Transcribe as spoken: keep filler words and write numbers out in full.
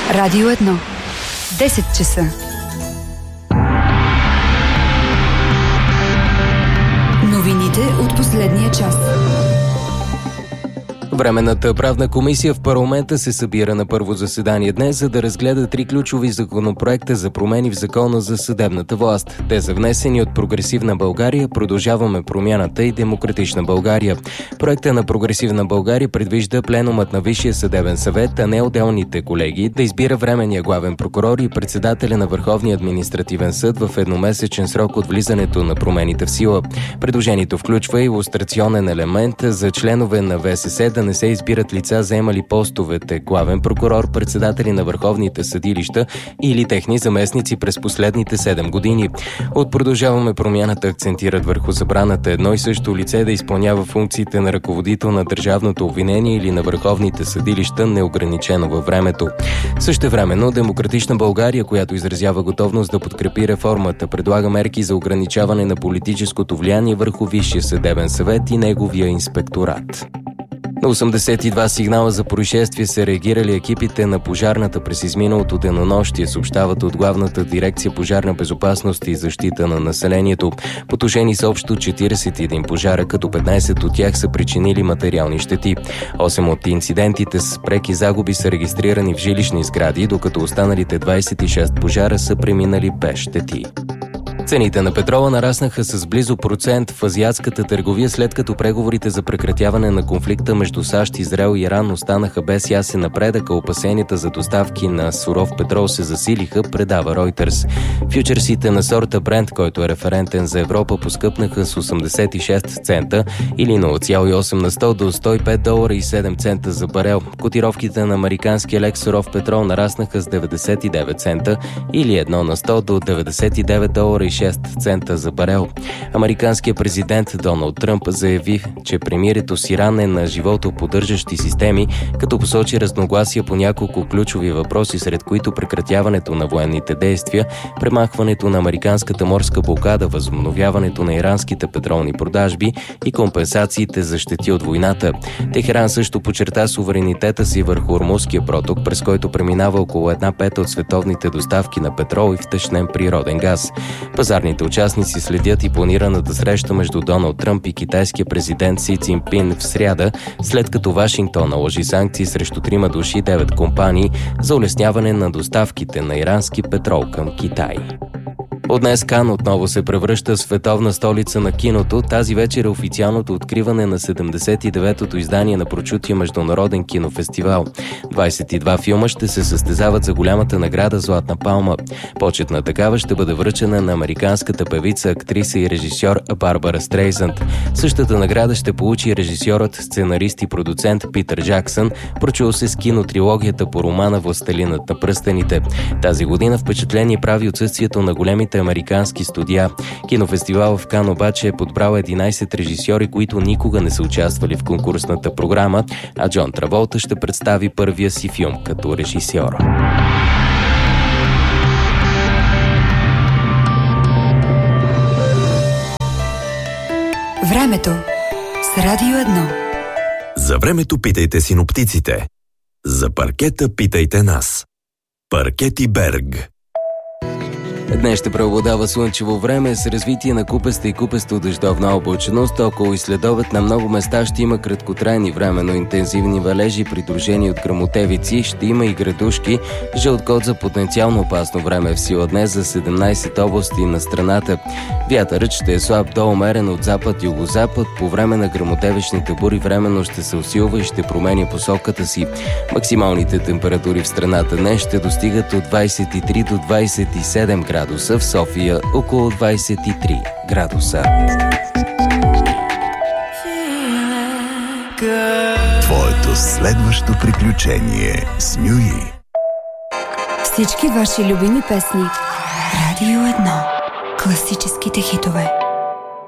Радио едно. десет часа. Новините от последния час. Временната правна комисия в парламента се събира на първо заседание днес, за да разгледа три ключови законопроекта за промени в Закона за съдебната власт. Те са внесени от Прогресивна България, Продължаваме промяната и Демократична България. Проекта на Прогресивна България предвижда пленумът на Висшия съдебен съвет, а не отделните колегии, да избира временния главен прокурор и председателя на Върховния административен съд в едномесечен срок от влизането на промените в сила. Предложението включва илустрационен елемент за членове на ВСС да не се избират лица, заемали постовете главен прокурор, председатели на върховните съдилища или техни заместници през последните седем години. От Продължаваме промяната акцентират върху забраната едно и също лице да изпълнява функциите на ръководител на държавното обвинение или на върховните съдилища неограничено във времето. Същевременно Демократична България, която изразява готовност да подкрепи реформата, предлага мерки за ограничаване на политическото влияние върху Висшия съдебен съвет и неговия инспекторат. На осемдесет и два сигнала за происшествие са реагирали екипите на пожарната през изминалото денонощие, съобщават от Главната дирекция пожарна безопасност и защита на населението. Потушени са общо четиридесет и един пожара, като петнайсет от тях са причинили материални щети. осем от инцидентите с преки загуби са регистрирани в жилищни сгради, докато останалите двайсет и шест пожара са преминали без щети. Цените на петрола нараснаха с близо процент в азиатската търговия, след като преговорите за прекратяване на конфликта между САЩ, Израел и Иран останаха без ясен напредък, а опасенията за доставки на суров петрол се засилиха, предава Reuters. Фючерсите на сорта Brent, който е референтен за Европа, поскъпнаха с осемдесет и шест цента или нула цяло и осем на сто до сто и пет долара и седем цента за барел. Котировките на американския лек суров петрол нараснаха с деветдесет и девет цента или едно на сто до деветдесет и девет долара и шест цента за барел. Американският президент Доналд Тръмп заяви, че премирието с Иран е на животоподдържащи системи, като посочи разногласия по няколко ключови въпроси, сред които прекратяването на военните действия, премахването на американската морска блокада, възобновяването на иранските петролни продажби и компенсациите за щети от войната. Техеран също подчерта суверенитета си върху Ормузския проток, през който преминава около една пета от световните доставки на петрол и втечнен природен газ. Пазарните участници следят и планираната среща между Доналд Тръмп и китайския президент Си Цзинпин в сряда, след като Вашингтон наложи санкции срещу трима души и девет компании за улесняване на доставките на ирански петрол към Китай. От днес Кан отново се превръща в световна столица на киното. Тази вечер е официалното откриване на седемдесет и деветото издание на прочутия международен кинофестивал. двайсет и два филма ще се състезават за голямата награда Златна палма. Почетна такава ще бъде връчена на американската певица, актриса и режисьор Барбара Стрейзанд. Същата награда ще получи режисьорът, сценарист и продуцент Питър Джаксън, прочул се с кинотрилогията по романа Властелинът на пръстените. Тази година впечатление прави отсъствието на големите американски студия. Кинофестивал в Кан обаче е подбрал единайсет режисьори, които никога не са участвали в конкурсната програма, а Джон Траволта ще представи първия си филм като режисьор. Времето с Радио едно. За времето питайте синоптиците. За паркета питайте нас. Паркети Берг. Днес ще преобладава слънчево време с развитие на купеста и купесто дъждовна облачност. Около и следобед на много места ще има краткотрайни временно интензивни валежи, придружени от гръмотевици. Ще има и градушки. Жълт код за потенциално опасно време в сила днес за седемнайсет области на страната. Вятърът ще е слаб до умерен от запад-югозапад. По време на гръмотевичните бури временно ще се усилва и ще променя посоката си. Максималните температури в страната днес ще достигат от двайсет и три до двайсет и седем градуса. В София около двайсет и три градуса. Твоето следващо приключение с Нюи. Всички ваши любими песни. Радио едно. Класическите хитове.